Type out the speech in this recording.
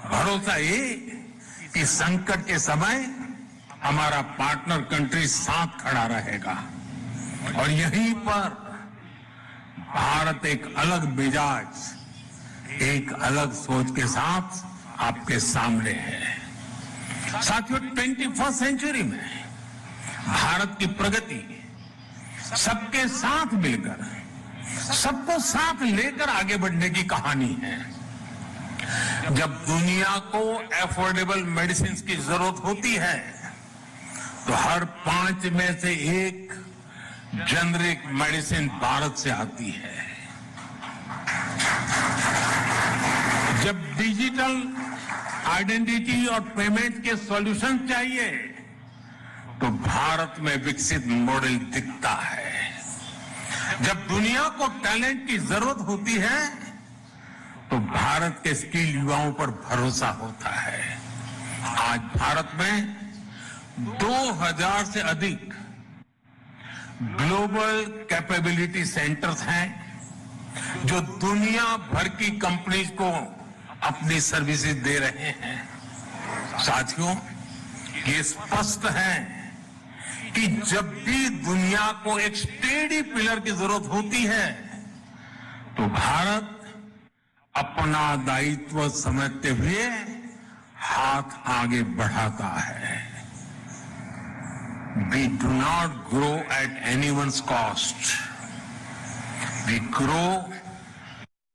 भरोसा ये कि संकट के समय हमारा पार्टनर कंट्री साथ खड़ा रहेगा और यहीं पर भारत एक अलग मिजाज, एक अलग सोच के साथ आपके सामने है। साथियों, 21st सेंचुरी में भारत की प्रगति सबके साथ मिलकर, सबको साथ लेकर आगे बढ़ने की कहानी है। जब दुनिया को एफोर्डेबल मेडिसिन की जरूरत होती है तो हर 5 में से 1 जेनरिक मेडिसिन भारत से आती है। जब डिजिटल आइडेंटिटी और पेमेंट के सॉल्यूशन चाहिए तो भारत में विकसित मॉडल दिखता है। जब दुनिया को टैलेंट की जरूरत होती है तो भारत के स्किल युवाओं पर भरोसा होता है। आज भारत में 2000 से अधिक ग्लोबल कैपेबिलिटी सेंटर्स हैं जो दुनिया भर की कंपनीज को अपनी सर्विसेज दे रहे हैं। साथियों, ये स्पष्ट है कि जब भी दुनिया को एक स्टेडी पिलर की जरूरत होती है तो भारत अपना दायित्व समझते हुए हाथ आगे बढ़ाता है। We do not grow at anyone's cost. We grow